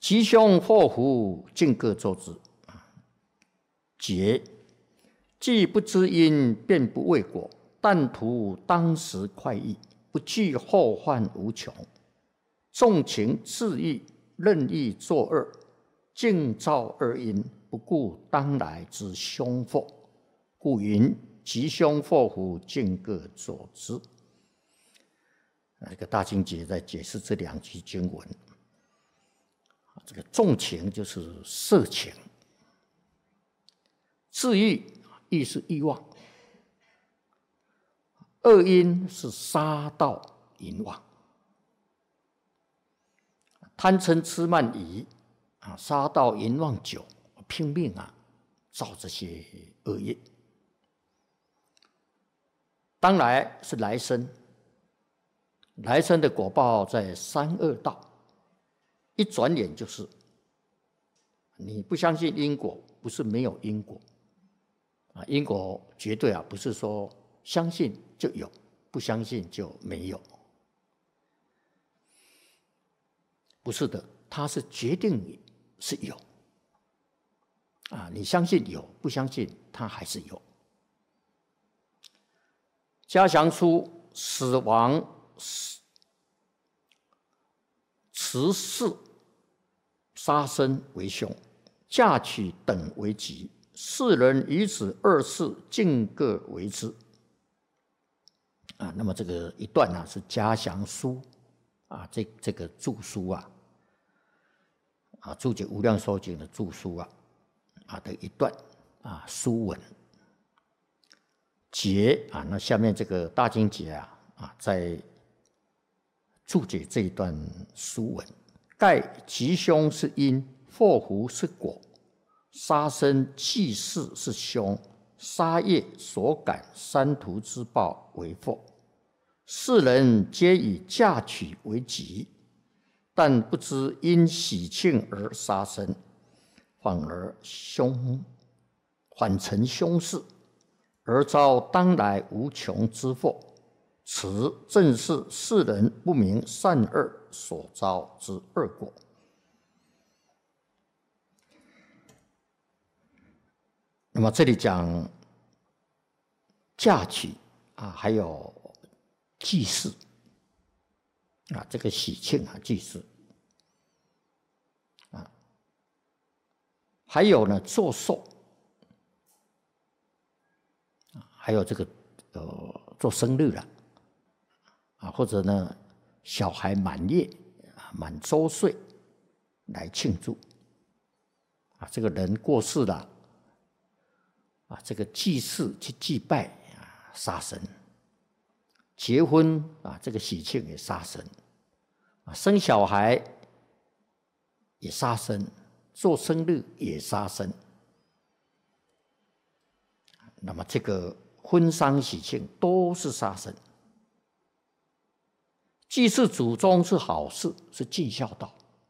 吉凶祸福尽各周知。劫，既不知因，便不畏果，但图当时快意，不惧后患无穷。纵情恣意，任意作恶，尽造恶因，不顾当来之凶祸，故云吉凶祸福尽各周知。这个大经解在解释这两句经文。这个纵情就是色情，恣意意是欲望，恶因是杀盗淫妄，贪嗔痴慢疑杀盗淫妄酒，拼命造这些恶业。当来是来生，来生的果报在三恶道。一转眼就是，你不相信因果，不是没有因果因果绝对不是说相信就有，不相信就没有，不是的，它是决定是有你相信有，不相信它还是有。嘉祥书死亡持世杀生为凶，嫁娶等为吉。世人以此二事尽各为之。那么这个一段是嘉祥书这个注书注解无量寿经的注书的一段书文。解那下面这个大经解在注解这一段书文，盖吉凶是因，祸福是果，杀生祭祀是凶，杀业所感三途之报为祸。世人皆以嫁娶为吉，但不知因喜庆而杀生，反成凶事，而遭当来无穷之祸。此正是世人不明善恶所遭之恶果。那么这里讲嫁娶还有祭祀这个喜庆祭祀还有呢做寿还有这个做生日了或者呢小孩满月满周岁来庆祝这个人过世了这个祭祀去祭拜杀生，结婚这个喜庆也杀生生小孩也杀生，做生日也杀生。那么这个婚丧喜庆都是杀生。祭祀祖宗是好事，是尽孝道。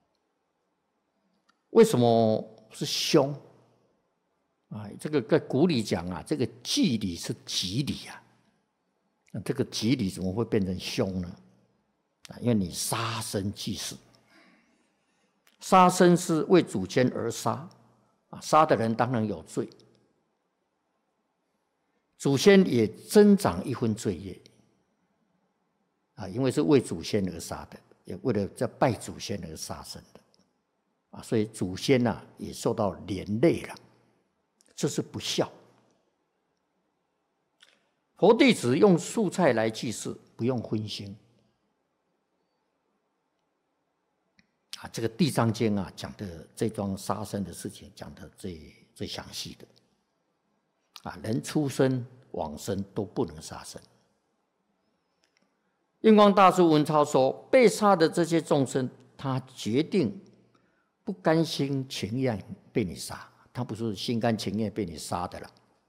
为什么是凶这个在古里讲这个祭礼是吉礼那这个吉礼怎么会变成凶呢？因为你杀生祭祀，杀生是为祖先而杀杀的人当然有罪，祖先也增长一分罪业因为是为祖先而杀的，也为了在拜祖先而杀生的所以祖先也受到连累了，这是不孝。佛弟子用素菜来祭祀，不用荤腥这个《地藏经》讲的这桩杀生的事情讲的最详细的人出生往生都不能杀生。印光大师文超说，被杀的这些众生，他决定不甘心情愿被你杀，他不是心甘情愿被你杀的了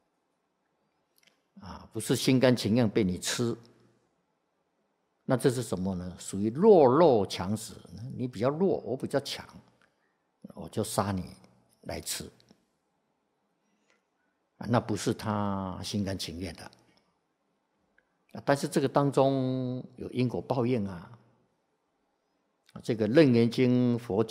不是心甘情愿被你吃。那这是什么呢？属于弱肉强食，你比较弱，我比较强，我就杀你来吃那不是他心甘情愿的但是这个当中有因果报应这个《楞严经》佛